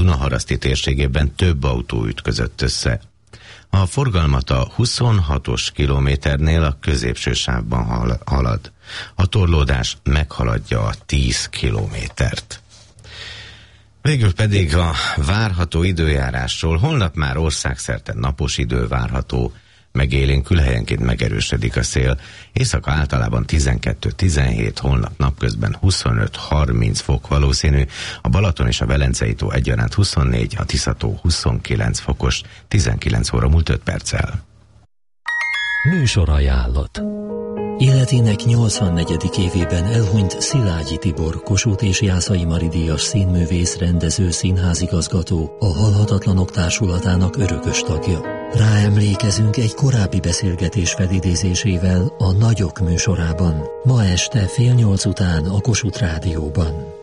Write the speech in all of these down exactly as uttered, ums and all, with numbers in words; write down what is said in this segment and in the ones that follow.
Dunaharaszti térségében több autó ütközött össze. A forgalmat a huszonhatos kilométernél a középső sávban halad. A torlódás meghaladja a tíz kilométert. Végül pedig a várható időjárásról. Holnap már országszerte napos idő várható, megélénkül, helyenként megerősödik a szél. Éjszaka általában tizenkettő-tizenhét, holnap napközben huszonöt-harminc fok valószínű, a Balaton és a Velencei tó egyaránt huszonnégy, a Tiszató huszonkilenc fokos, tizenkilenc óra múlt öt perccel. Műsorajánlat. Életének nyolcvannegyedik évében elhunyt Szilágyi Tibor, Kossuth és Jászai Mari díjas színművész, rendező, színházigazgató, a Halhatatlanok Társulatának örökös tagja. Ráemlékezünk egy korábbi beszélgetés felidézésével a Nagyok műsorában, ma este fél nyolc után a Kossuth Rádióban.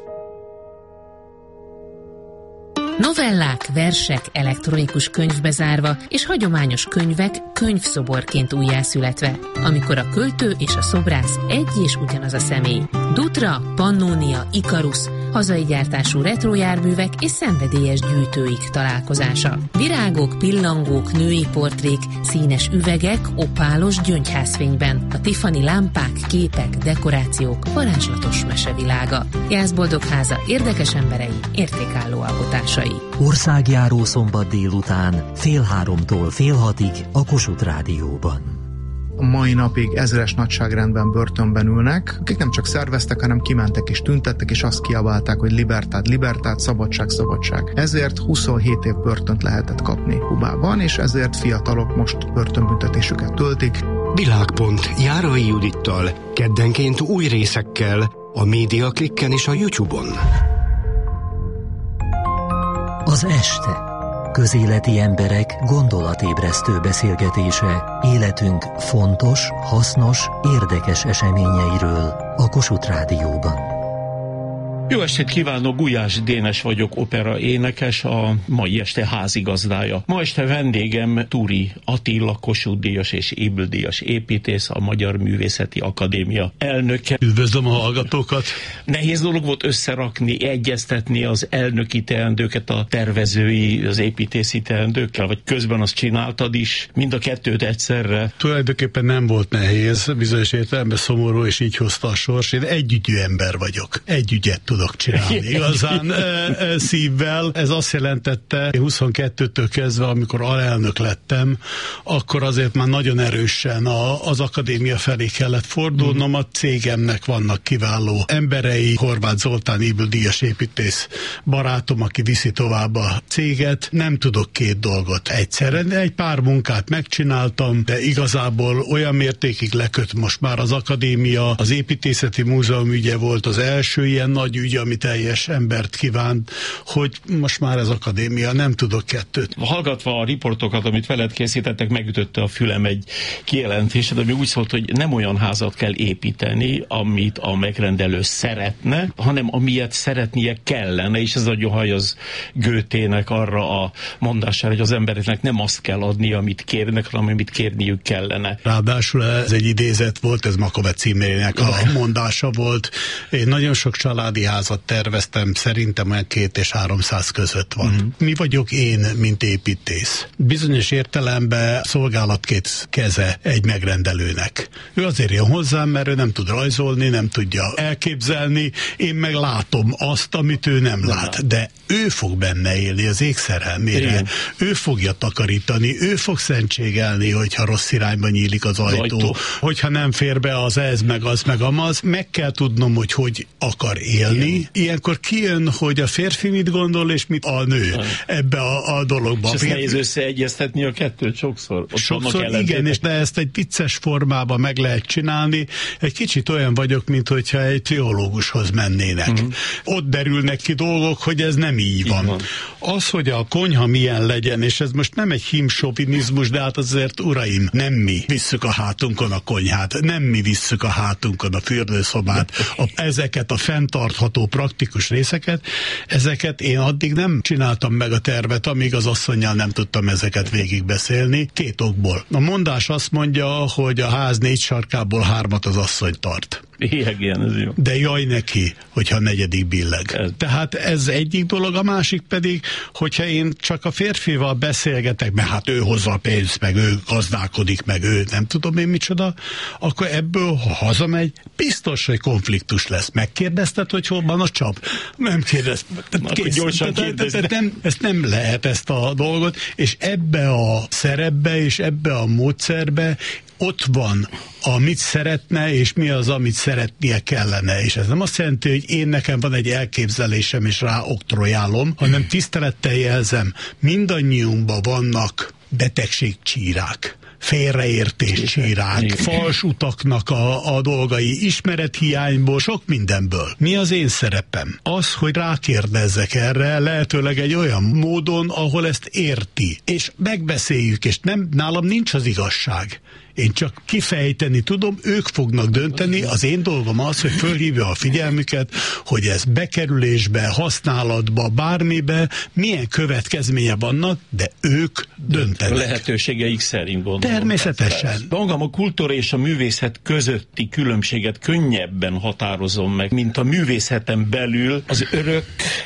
Novellák, versek, elektronikus könyvbe zárva és hagyományos könyvek könyvszoborként újjászületve, amikor a költő és a szobrász egy és ugyanaz a személy. Dutra, Pannonia, Ikarus, hazai gyártású retrojárművek és szenvedélyes gyűjtőik találkozása. Virágok, pillangók, női portrék, színes üvegek, opálos gyöngyházfényben, a Tiffany lámpák, képek, dekorációk, varázslatos mesevilága. Jászboldogháza érdekes emberei, értékálló alkotásai. Országjáró szombat délután fél háromtól fél hatig a Kossuth Rádióban. A mai napig ezres nagyságrendben börtönben ülnek, akik nem csak szerveztek, hanem kimentek és tüntettek, és azt kiabálták, hogy libertát, libertát, szabadság, szabadság. Ezért huszonhét év börtönt lehetett kapni Kubában, és ezért fiatalok most börtönbüntetésüket töltik. Világpont Járai Judittal, keddenként új részekkel, a Média Klikken és a YouTube-on. Az este. Közéleti emberek gondolatébresztő beszélgetése életünk fontos, hasznos, érdekes eseményeiről a Kossuth Rádióban. Jó estét kívánok, Gulyás Dénes vagyok, opera énekes, a mai este házigazdája. Ma este vendégem Turi Attila, Kossuth-díjas és Ébl-díjas építész, a Magyar Művészeti Akadémia elnöke. Üdvözlöm a hallgatókat! Nehéz dolog volt összerakni, egyeztetni az elnöki teendőket a tervezői, az építészi teendőkkel, vagy közben azt csináltad is, mind a kettőt egyszerre? Tulajdonképpen nem volt nehéz, bizonyos értelemben szomorú, és így hozta a sors. Én együgyű ember vagyok, egy ügyet tudok csinálni. Igazán e, e, szívvel. Ez azt jelentette, én huszonkettőtől kezdve, amikor alelnök lettem, akkor azért már nagyon erősen a, az akadémia felé kellett fordulnom. A cégemnek vannak kiváló emberei, Horváth Zoltán Ébl-díjas építész barátom, aki viszi tovább a céget. Nem tudok két dolgot egyszerre, de egy pár munkát megcsináltam, de igazából olyan mértékig leköt most már az akadémia. Az építészeti múzeum ügye volt az első ilyen nagy ügy, ami teljes embert kívánt, hogy most már az akadémia, nem tudok kettőt. Hallgatva a riportokat, amit veled készítettek, megütötte a fülem egy kijelentésed, ami úgy szólt, hogy nem olyan házat kell építeni, amit a megrendelő szeretne, hanem amilyet szeretnie kellene, és ez nagyon hajaz Goethének arra a mondására, hogy az embereknek nem azt kell adni, amit kérnek, hanem amit kérniük kellene. Ráadásul ez egy idézet volt, ez Makovec Imrének a mondása volt. Én nagyon sok családi házat terveztem, szerintem olyan két és háromszáz között van. Uh-huh. Mi vagyok én, mint építész? Bizonyos értelemben szolgálatkét keze egy megrendelőnek. Ő azért jön hozzám, mert ő nem tud rajzolni, nem tudja elképzelni, én meg látom azt, amit ő nem lát, de ő fog benne élni az ég szerelmére. Igen. Ő fogja takarítani, ő fog szentségelni, hogyha rossz irányba nyílik az ajtó, az ajtó. Hogyha nem fér be az ez, meg az, meg amaz, meg kell tudnom, hogy hogy akar élni. Igen. Ilyenkor kijön, hogy a férfi mit gondol, és mit a nő ha. ebbe a, a dologba. És ezt nehéz összeegyeztetni a kettőt sokszor. Ott sokszor igen, és de ezt egy vicces formában meg lehet csinálni. Egy kicsit olyan vagyok, mint hogyha egy pszichológushoz mennének. Uh-huh. Ott derülnek ki dolgok, hogy ez nem így van. van. Az, hogy a konyha milyen legyen, és ez most nem egy himsovinizmus, de hát azért, uraim, nem mi visszük a hátunkon a konyhát, nem mi visszük a hátunkon a fürdőszobát, a, ezeket a fenntartható praktikus részeket, ezeket én addig nem csináltam meg a tervet, amíg az asszonnyal nem tudtam ezeket végigbeszélni. Két okból. A mondás azt mondja, hogy a ház négy sarkából hármat az asszony tart. Igen, ez jó. De jaj neki, hogyha a negyedik billeg. Ez. Tehát ez egyik dolog, a másik pedig, hogyha én csak a férfival beszélgetek, mert hát ő hozza a pénzt, meg ő gazdálkodik, meg ő nem tudom én micsoda, akkor ebből, ha hazamegy, biztos, hogy konfliktus lesz. Megkérdezted, hogy hol van a csap? Nem kérdezted. Gyorsan kérdezted. Nem, ezt nem lehet, ezt a dolgot, és ebbe a szerepbe, és ebbe a módszerbe ott van, amit szeretne, és mi az, amit szeretnie kellene. És ez nem azt jelenti, hogy én nekem van egy elképzelésem, és rá oktrojálom, hanem tisztelettel jelzem, mindannyiunkban vannak betegségcsírák, félreértéscsírák, fals utaknak a, a dolgai, ismerethiányból, sok mindenből. Mi az én szerepem? Az, hogy rákérdezzek erre, lehetőleg egy olyan módon, ahol ezt érti. És megbeszéljük, és nem, nálam nincs az igazság. Én csak kifejteni tudom, ők fognak dönteni, az én dolgom az, hogy fölhívja a figyelmüket, hogy ez bekerülésbe, használatba, bármibe, milyen következménye vannak, de ők döntenek. A lehetőségeik szerint gondolom. Természetesen. Magam a kultúra és a művészet közötti különbséget könnyebben határozom meg, mint a művészeten belül az örök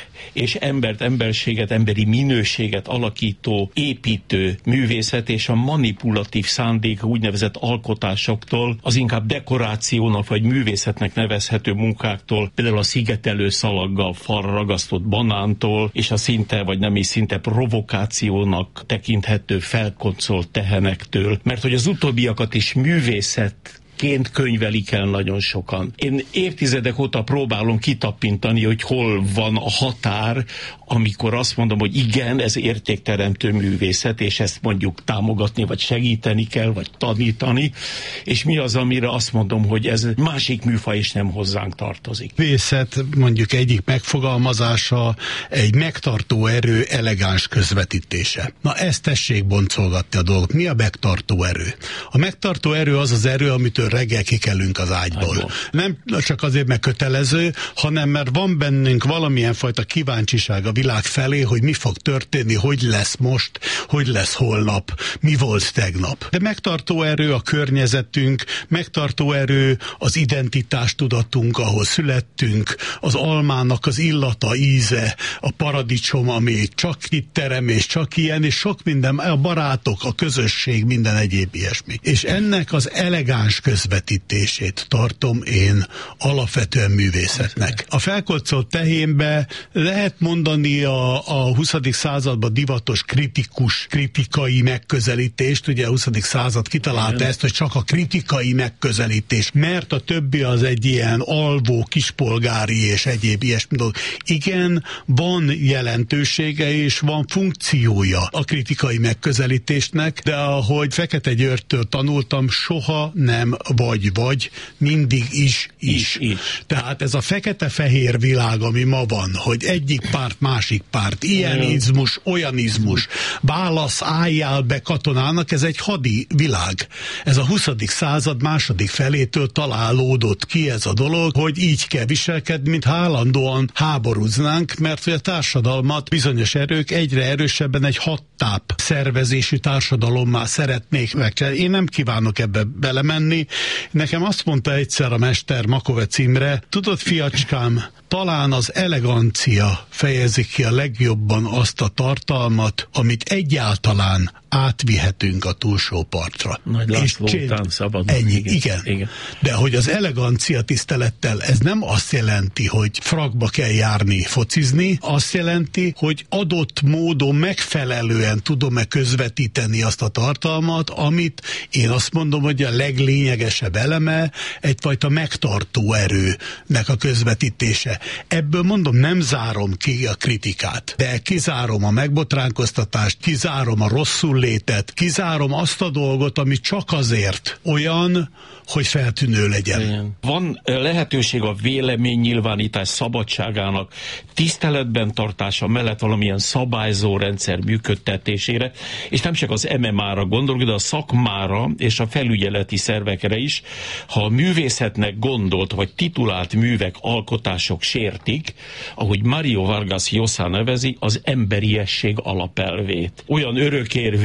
és embert, emberséget, emberi minőséget alakító, építő művészet és a manipulatív szándék úgynevezett alkotásoktól, az inkább dekorációnak vagy művészetnek nevezhető munkáktól, például a szigetelő szalaggal falra ragasztott banántól, és a szinte vagy nem is szinte provokációnak tekinthető felkoncolt tehenektől, mert hogy az utóbbiakat is művészet ként könyvelik el nagyon sokan. Én évtizedek óta próbálom kitapintani, hogy hol van a határ, amikor azt mondom, hogy igen, ez értékteremtő művészet, és ezt mondjuk támogatni, vagy segíteni kell, vagy tanítani, és mi az, amire azt mondom, hogy ez másik műfaj is nem hozzánk tartozik. Művészet mondjuk egyik megfogalmazása egy megtartó erő elegáns közvetítése. Na ezt tessék boncolgatni a dolgot. Mi a megtartó erő? A megtartó erő az az erő, amitől reggel kikelünk az ágyból. ágyból. Nem csak azért, mert kötelező, hanem mert van bennünk valamilyen fajta kíváncsiság a világ felé, hogy mi fog történni, hogy lesz most, hogy lesz holnap, mi volt tegnap. De megtartó erő a környezetünk, megtartó erő az identitástudatunk, ahol születtünk, az almának az illata, íze, a paradicsom, ami csak itt terem, és csak ilyen, és sok minden, a barátok, a közösség, minden egyéb ilyesmi. És ennek az elegáns közvetítését tartom én alapvetően művészetnek. A felkocolt tehénbe lehet mondani a, a huszadik században divatos kritikus, kritikai megközelítést, ugye a huszadik század kitalálta ezt, hogy csak a kritikai megközelítés, mert a többi az egy ilyen alvó, kispolgári és egyéb ilyesmi dolog. Igen, van jelentősége és van funkciója a kritikai megközelítésnek, de ahogy Fekete Györgytől tanultam, soha nem vagy-vagy, mindig is is. is, is. Tehát ez a fekete-fehér világ, ami ma van, hogy egyik párt, másik párt, ilyenizmus, olyanizmus, válasz, álljál be katonának, ez egy hadi világ. Ez a huszadik század második felétől találódott ki ez a dolog, hogy így kell viselkedni, mint állandóan háborúznánk, mert hogy a társadalmat bizonyos erők egyre erősebben egy hattáp szervezésű társadalommá szeretnék megcsinálni. Én nem kívánok ebbe belemenni. Nekem azt mondta egyszer a mester Makovec Imre, tudod, fiacskám, talán az elegancia fejezi ki a legjobban azt a tartalmat, amit egyáltalán átvihetünk a túlsó partra. Nagy László után szabad. Ennyi, igen, igen. igen. De hogy az elegancia tisztelettel, ez nem azt jelenti, hogy frakba kell járni, focizni, azt jelenti, hogy adott módon megfelelően tudom-e közvetíteni azt a tartalmat, amit én azt mondom, hogy a leglényegesebb eleme egyfajta megtartó erőnek a közvetítése. Ebből mondom, nem zárom ki a kritikát, de kizárom a megbotránkoztatást, kizárom a rosszul létet, kizárom azt a dolgot, ami csak azért olyan, hogy feltűnő legyen. Igen. Van lehetőség a véleménynyilvánítás szabadságának tiszteletben tartása mellett valamilyen szabályzó rendszer működtetésére, és nem csak az em em á-ra gondolok, de a szakmára és a felügyeleti szervekre is. Ha a művészetnek gondolt vagy titulált művek, alkotások sértik, ahogy Mario Vargas Llosa nevezi, az emberiesség alapelvét. Olyan örökérvény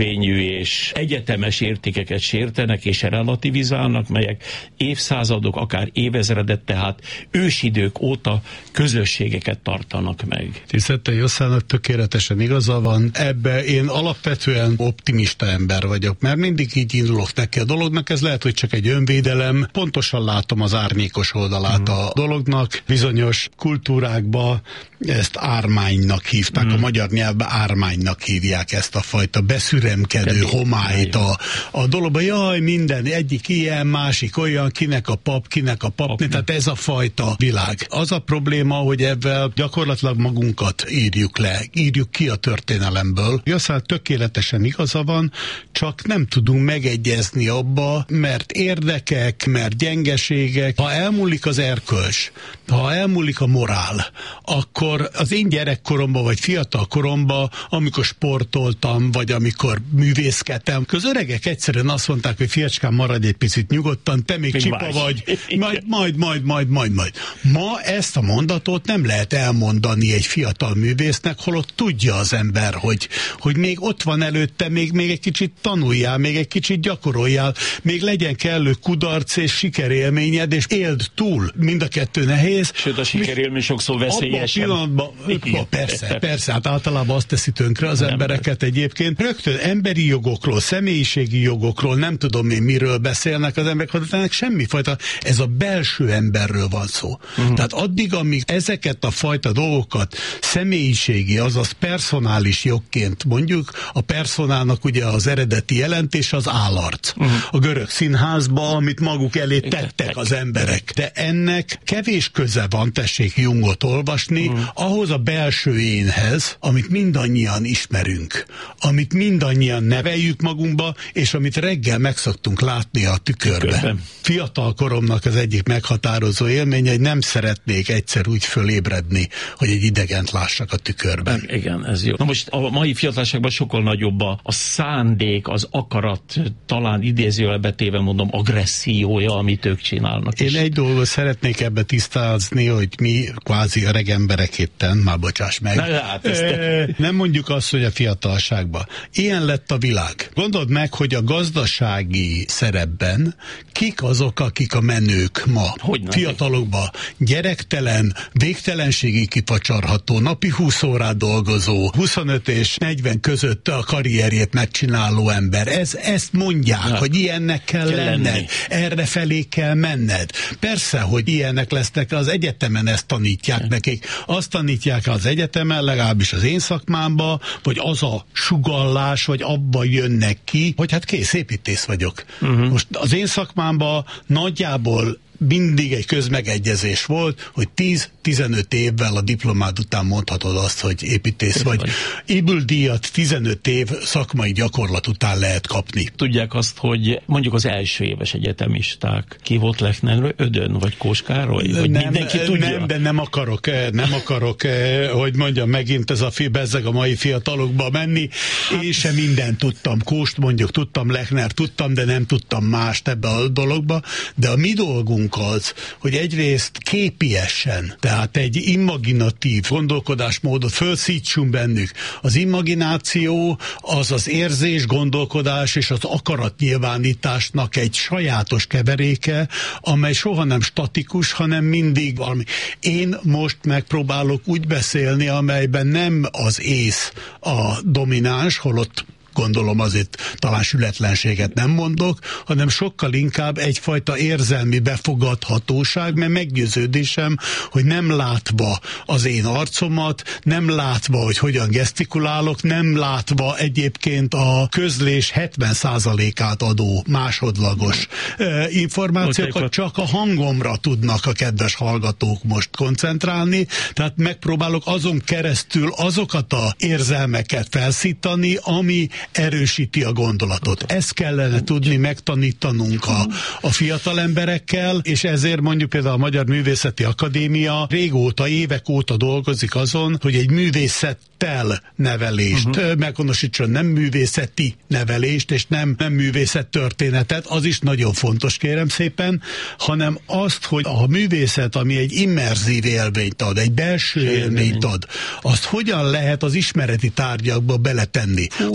természetérvényű és egyetemes értékeket sértenek és relativizálnak, melyek évszázadok, akár évezredet, tehát ősidők óta közösségeket tartanak meg. Tisztelte Josszának tökéletesen igaza van. Ebbe én alapvetően optimista ember vagyok, mert mindig így indulok neki a dolognak. Ez lehet, hogy csak egy önvédelem. Pontosan látom az árnyékos oldalát mm. a dolognak. Bizonyos kultúrákba ezt ármánynak hívták, mm. a magyar nyelvben ármánynak hívják ezt a fajta beszüremkedő homályt a, a dologban. Jaj, minden, egyik ilyen, másik olyan, kinek a pap, kinek a pap, pap. Tehát ez a fajta világ. Az a probléma, hogy ebben gyakorlatilag magunkat írjuk le, írjuk ki a történelemből. Josszán tökéletesen igaza van, csak nem tudunk megegyezni abba, mert érdekek, mert gyengeségek. Ha elmúlik az erkölcs, ha elmúlik a morál, akkor az én gyerekkoromban, vagy fiatal koromban, amikor sportoltam, vagy amikor művészkedtem, az öregek egyszerűen azt mondták, hogy fiacskám, maradj egy picit nyugodtan, te még, még csipa más. Vagy, majd, majd, majd, majd, majd, majd. Ma ezt a mondatot nem lehet elmondani egy fiatal művésznek, holott tudja az ember, hogy, hogy még ott van előtte, még, még egy kicsit tanuljál, még egy kicsit gyakoroljál, még legyen kellő kudarc és sikerélményed, és éld túl. Mind a kettő nehéz. Sőt, a sikerélmény sokszor veszélyes. Persze, persze, hát általában azt teszi tönkre az nem embereket nem. Egyébként. Rögtön emberi jogokról, személyiségi jogokról, nem tudom én miről beszélnek az emberek, hogy ennek semmifajta, ez a belső emberről van szó. Uh-huh. Tehát addig, amíg ezeket a fajta dolgokat személyiségi, azaz personális jogként mondjuk, a personálnak ugye az eredeti jelentés az állarc. Uh-huh. A görög színházba, amit maguk elé tettek az emberek. De ennek kevés köze van, tessék Jungot olvasni, uh-huh. ahhoz a belső énhez, amit mindannyian ismerünk, amit mindannyian neveljük magunkba, és amit reggel megszoktunk látni a tükörbe. Tükörben. Fiatal koromnak az egyik meghatározó élmény, hogy nem szeretnék egyszer úgy fölébredni, hogy egy idegent lássak a tükörben. Igen, ez jó. Na most a mai fiatalságban sokkal nagyobb a, a szándék, az akarat, talán idézőjelbe téve mondom, agressziója, amit ők csinálnak. Én is. egy dolgot szeretnék ebbe tisztázni, hogy mi kvázi a regemberek itten, már bocsáss meg. Na, hát e, nem mondjuk azt, hogy a fiatalságban. Ilyen lett a világ. Gondold meg, hogy a gazdasági szerepben kik azok, akik a menők ma? Hogyne? Fiatalokban gyerektelen, végtelenségig kifacsarható, napi húsz órát dolgozó, huszonöt és negyven között a karrierjét megcsináló ember. Ez, ezt mondják, ja. hogy ilyennek kell, kell lenned. Lenni. Erre felé kell menned. Persze, hogy ilyenek lesznek, az egyetemen ezt tanítják ja. nekik. Azt tanítják az egyetemen, legalábbis az én szakmámban, vagy az a sugallás, vagy abba jönnek ki, hogy hát kész, építész vagyok. Uh-huh. Most az én szakmámban nagyjából mindig egy közmegegyezés volt, hogy tíz-tizenöt évvel a diplomád után mondhatod azt, hogy építész vagy. Ébül díjat tizenöt év szakmai gyakorlat után lehet kapni. Tudják azt, hogy mondjuk az első éves egyetemisták ki volt Lechner, Ödön, vagy Kós Károly? Vagy nem, mindenki tudja? Nem, de nem akarok, nem akarok, hogy mondjam, megint ez a fi, bezzeg a mai fiatalokba menni. Én sem mindent tudtam. Kóst mondjuk tudtam, Lechner tudtam, de nem tudtam mást ebbe a dologba. De a mi dolgunk az, hogy egyrészt képiesen, tehát egy imaginatív gondolkodásmódot felszítsunk bennük. Az imagináció az az érzés, gondolkodás és az akaratnyilvánításnak egy sajátos keveréke, amely soha nem statikus, hanem mindig valami. Én most megpróbálok úgy beszélni, amelyben nem az ész a domináns, holott gondolom azért talán sületlenséget nem mondok, hanem sokkal inkább egyfajta érzelmi befogadhatóság, mert meggyőződésem, hogy nem látva az én arcomat, nem látva, hogy hogyan gesztikulálok, nem látva egyébként a közlés hetven százalékát adó másodlagos eh, információkat, csak a hangomra tudnak a kedves hallgatók most koncentrálni, tehát megpróbálok azon keresztül azokat a érzelmeket felszítani, ami erősíti a gondolatot. Ezt kellene tudni megtanítanunk a, a fiatal emberekkel, és ezért mondjuk például a Magyar Művészeti Akadémia régóta, évek óta dolgozik azon, hogy egy művészettel nevelést uh-huh. meghonosítson, nem művészeti nevelést, és nem, nem művészettörténetet, az is nagyon fontos, kérem szépen, hanem azt, hogy a művészet, ami egy immerzív élményt ad, egy belső élményt ad, azt hogyan lehet az ismereti tárgyakba beletenni? Uh-huh. Hogy lehet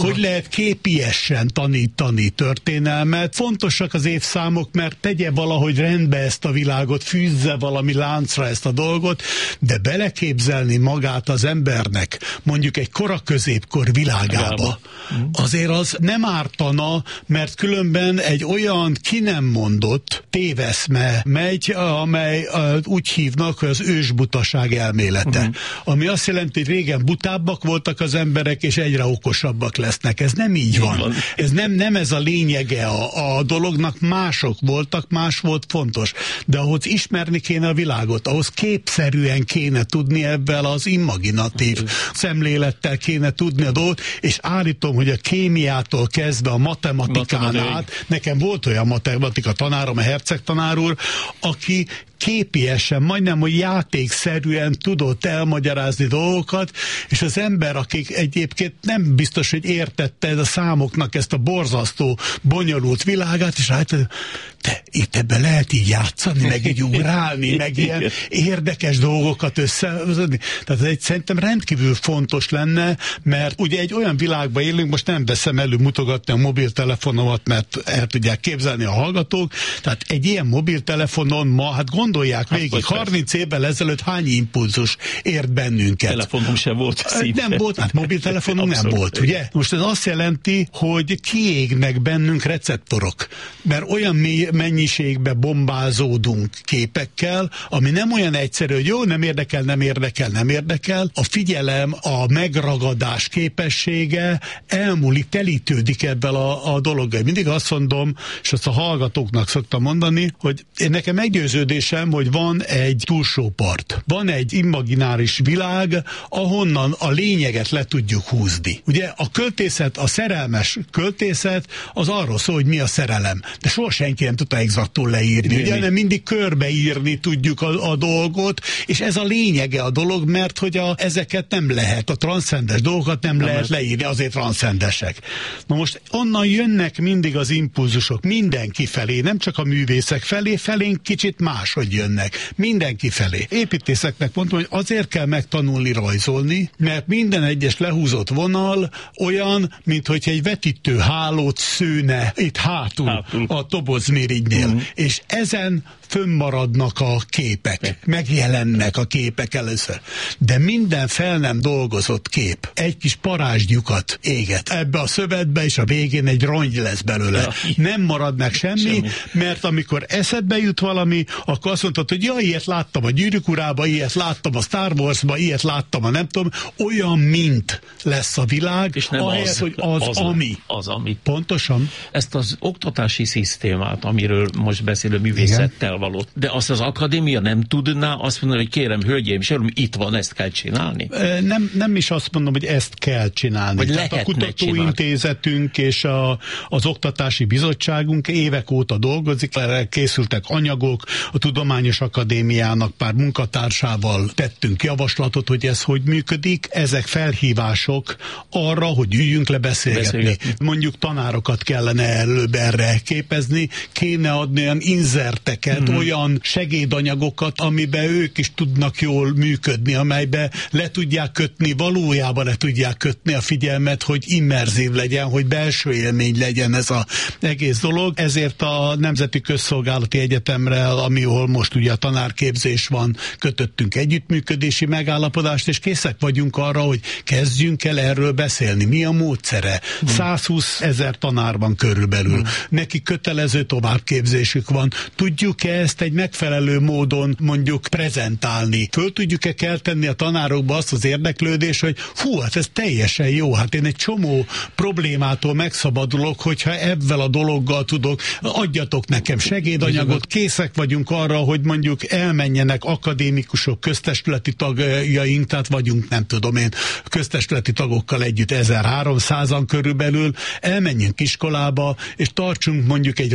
lehet képiesen tanítani történelmet. Fontosak az évszámok, mert tegye valahogy rendbe ezt a világot, fűzze valami láncra ezt a dolgot, de beleképzelni magát az embernek, mondjuk egy koraközépkor világába, azért az nem ártana, mert különben egy olyan ki nem mondott téveszme megy, amely úgy hívnak, hogy az ősbutaság elmélete. Uh-huh. Ami azt jelenti, hogy régen butábbak voltak az emberek, és egyre okosabbak lesznek. Ez nem így van. van. Ez nem, nem ez a lényege a, a dolognak, mások voltak, más volt fontos. De ahhoz ismerni kéne a világot, ahhoz képszerűen kéne tudni ebben az imaginatív uh-huh. szemlélettel kéne tudni a dolgot, és állítom, hogy a kémiától kezdve a matematikán át, nekem volt olyan matematika tanárom, a Herceg tanár úr, aki képiesen, majdnem, hogy játékszerűen tudott elmagyarázni dolgokat, és az ember, akik egyébként nem biztos, hogy értette a számoknak ezt a borzasztó, bonyolult világát, és hát te, itt ebben lehet így játszani, meg így ugrálni, meg ilyen érdekes dolgokat összehozni. Tehát egy szerintem rendkívül fontos lenne, mert ugye egy olyan világban élünk, most nem veszem elő mutogatni a mobiltelefonomat, mert el tudják képzelni a hallgatók, tehát egy ilyen mobiltelefonon ma, hát gondolják hát végig, harminc évvel ezelőtt hány impulzus ért bennünket. Telefonom sem volt szinte. Nem volt, hát mobiltelefonom nem volt, ugye? Most ez azt jelenti, hogy kiégnek bennünk receptorok, mert olyan mély mennyiségbe bombázódunk képekkel, ami nem olyan egyszerű, hogy jó, nem érdekel, nem érdekel, nem érdekel. A figyelem, a megragadás képessége elmúlik, telítődik ebből a, a dologgal. Mindig azt mondom, és azt a hallgatóknak szoktam mondani, hogy én nekem meggyőződésem, hogy van egy túlsó part. Van egy imagináris világ, ahonnan a lényeget le tudjuk húzni. Ugye a költészet, a szerelmes költészet az arról szól, hogy mi a szerelem. De soha senki nem tudta exaktul leírni. Ugye, nem mindig körbeírni tudjuk a, a dolgot, és ez a lényege a dolog, mert hogy a, ezeket nem lehet, a transzcendes dolgokat nem, nem lehet leírni, azért transzcendesek. Na most onnan jönnek mindig az impulzusok, mindenki felé, nem csak a művészek felé, felénk kicsit máshogy jönnek. Mindenki felé. Építészeknek mondtam, hogy azért kell megtanulni rajzolni, mert minden egyes lehúzott vonal olyan, mint hogy egy vetítő hálót szőne itt hátul, hátul. a tobozmirigynél. Mm. És ezen fönnmaradnak a képek, megjelennek a képek először. De minden fel nem dolgozott kép egy kis parázsgyukat éget ebbe a szövetbe, és a végén egy rongy lesz belőle. Ja. Nem marad meg semmi, semmi, mert amikor eszedbe jut valami, akkor azt mondtad, hogy ja, ilyet láttam a Gyűrűk urába, ilyet láttam a Star Warsba, ilyet láttam a nem tudom, olyan mint lesz a világ, és nem ahelyett, az, hogy az, az, ami. Az, ami. Pontosan. Ezt az oktatási szisztémát, amiről most beszélő művészettel való, de azt az akadémia nem tudná azt mondani, hogy kérem, hölgyeim, és itt van, ezt kell csinálni? Nem, nem is azt mondom, hogy ezt kell csinálni. Vagy Tehát a kutatóintézetünk és a, az oktatási bizottságunk évek óta dolgozik, erre készültek anyagok, a Tudományos Akadémiának pár munkatársával tettünk javaslatot, hogy ez hogy működik. Ezek felhívások arra, hogy üljünk le beszélgetni. beszélgetni. Mondjuk tanárokat kellene előbb erre képezni, kéne adni olyan inzerteket, mm-hmm. olyan segédanyagokat, amiben ők is tudnak jól működni, amelybe le tudják kötni, valójában le tudják kötni a figyelmet, hogy immerzív legyen, hogy belső élmény legyen ez az egész dolog. Ezért a Nemzeti Közszolgálati Egyetemre, amihol most ugye a tanárképzés van, kötöttünk együttműködési megállapodást, és készek vagyunk arra, hogy kezdjünk el erről beszélni. Mi a módszere? Hmm. százhúsz ezer tanár van körülbelül. Hmm. Neki kötelező továbbképzésük van. Tudjuk-e ezt egy megfelelő módon mondjuk prezentálni? Föl tudjuk-e kelteni a tanárokba azt az érdeklődés, hogy fú, hát ez teljesen jó, hát én egy csomó problémától megszabadulok, hogyha ebben a dologgal tudok, adjatok nekem segédanyagot, készek vagyunk arra, hogy mondjuk elmenjenek akadémikusok, köztestületi tagjaink, tehát vagyunk, nem tudom én, köztestületi tagokkal együtt ezerháromszázan körülbelül, elmenjünk iskolába, és tartsunk mondjuk egy rajzórát.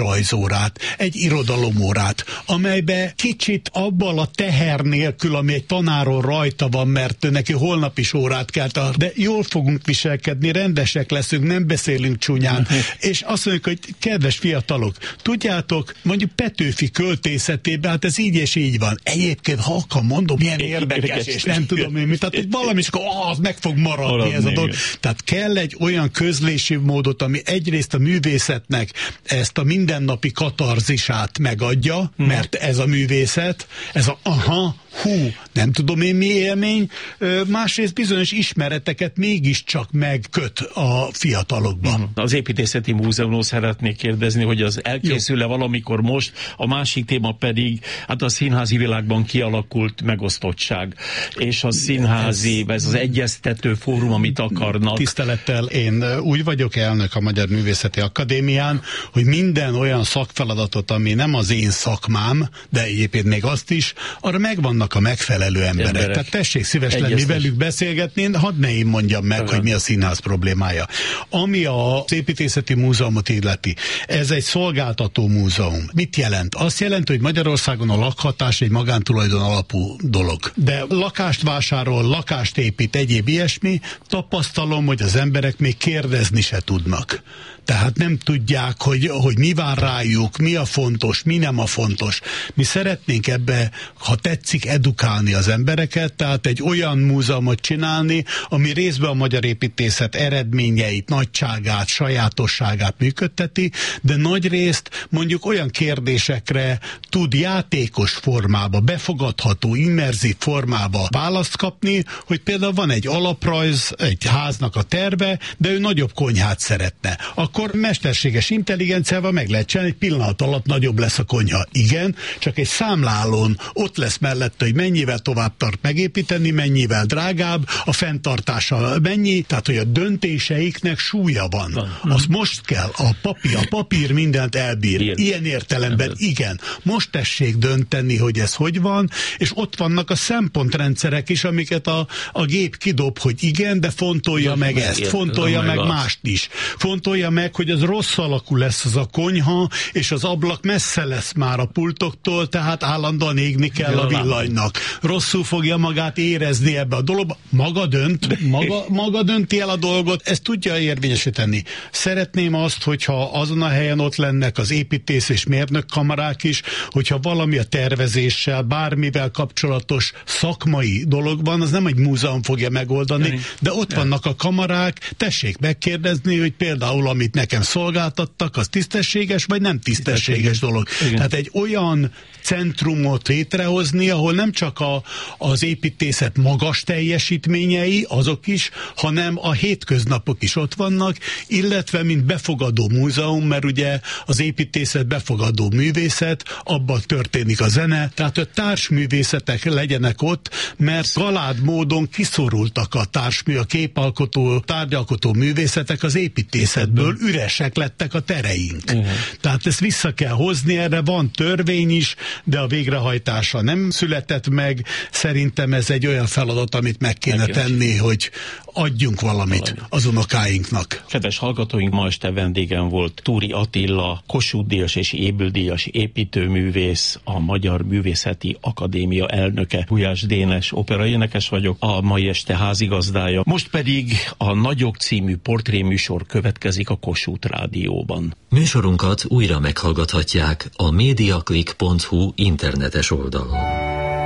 órát, egy irodalomórát, amelybe kicsit abban a teher nélkül, ami egy tanáron rajta van, mert neki holnap is órát kell tartani, de jól fogunk viselkedni, rendesek leszünk, nem beszélünk csúnyán, és azt mondjuk, hogy kedves fiatalok, tudjátok, mondjuk Petőfi költészetében, hát ez így és így van. Egyébként, ha akar, mondom, milyen érdekes, és nem tudom én mit, tehát hogy valami, és akkor ah, az meg fog maradni Maradni, ez a dolog. Tehát kell egy olyan közlési módot, ami egyrészt a művészetnek ezt a mindennapi katarzisát megadja, hmm. mert ez a művészet, ez a aha, hú, nem tudom én mi élmény, másrészt bizonyos ismereteket mégiscsak megköt a fiatalokban. Az Építészeti Múzeumról szeretnék kérdezni, hogy az elkészül-e valamikor most, a másik téma pedig, hát a színházi világban kialakult megosztottság, és a színházi, ez, ez az egyeztető fórum, amit akarnak. Tisztelettel, én úgy vagyok elnök a Magyar Művészeti Akadémián, hogy minden olyan szakfeladatot, ami nem az én szakmám, de egyébként még azt is, arra megvannak a megfelelő emberek. emberek. Tehát tessék szíves Egyeztes. lenni velük beszélgetni, hadd ne én mondjam meg, Aha. hogy mi a színház problémája. Ami az Építészeti Múzeumot illeti, ez egy szolgáltató múzeum. Mit jelent? Azt jelenti, hogy Magyarországon a lakhatás egy magántulajdon alapú dolog. De lakást vásárol, lakást épít, egyéb ilyesmi, tapasztalom, hogy az emberek még kérdezni se tudnak. Tehát nem tudják, hogy, hogy mi vár rájuk, mi a fontos, mi nem a fontos. Mi szeretnénk ebbe, ha tetszik, edukálni az embereket, tehát egy olyan múzeumot csinálni, ami részben a magyar építészet eredményeit, nagyságát, sajátosságát működteti, de nagy részt mondjuk olyan kérdésekre tud játékos formába, befogadható, immerzív formába választ kapni, hogy például van egy alaprajz, egy háznak a terve, de ő nagyobb konyhát szeretne. Akkor mesterséges intelligenciával meg lehet csinálni, egy pillanat alatt nagyobb lesz a konyha. Igen, csak egy számlálón ott lesz mellette, hogy mennyivel tovább tart megépíteni, mennyivel drágább, a fenntartása mennyi, tehát hogy a döntéseiknek súlya van. van. Az most kell, a papír, a papír mindent elbír. Ilyen, Ilyen értelemben igen. Most tessék dönteni, hogy ez hogy van, és ott vannak a szempontrendszerek is, amiket a, a gép kidob, hogy igen, de fontolja meg, meg ezt, fontolja meg, meg mást is. Fontolja meg, hogy az rossz alakú lesz az a konyha, és az ablak messze lesz már a pultoktól, tehát állandóan égni kell a villanynak. Rosszul fogja magát érezni ebbe a dologba. Maga dönt, maga, maga dönti el a dolgot, ezt tudja érvényesíteni. Szeretném azt, hogyha azon a helyen ott lennek az építész és mérnök kamarák is, hogyha valami a tervezéssel, bármivel kapcsolatos szakmai dolog van, az nem egy múzeum fogja megoldani, de ott vannak a kamarák, tessék megkérdezni, hogy például amit nekem szolgáltattak, az tisztességes, vagy nem tisztességes dolog. Igen. Tehát egy olyan centrumot létrehozni, ahol nem csak a, az építészet magas teljesítményei, azok is, hanem a hétköznapok is ott vannak, illetve mint befogadó múzeum, mert ugye az építészet befogadó művészet, abban történik a zene, tehát a társművészetek legyenek ott, mert galád módon kiszorultak a társmű, a képalkotó, tárgyalkotó művészetek az építészetből, üresek lettek a tereink. Uh-huh. Tehát ezt vissza kell hozni, erre van törvény is, de a végrehajtása nem született meg. Szerintem ez egy olyan feladat, amit meg kéne meg tenni, hogy adjunk valamit Valami. az unokáinknak. Kedves hallgatóink, ma este vendégem volt Túri Attila, Kossuth-díjas és Ébül-díjas építőművész, a Magyar Művészeti Akadémia elnöke. Gulyás Dénes operaénekes vagyok, a mai este házigazdája. Most pedig a Nagyok című portréműsor következik a Kossuth Rádióban. Műsorunkat újra meghallgathatják a mediaclick pont hu internetes oldalon.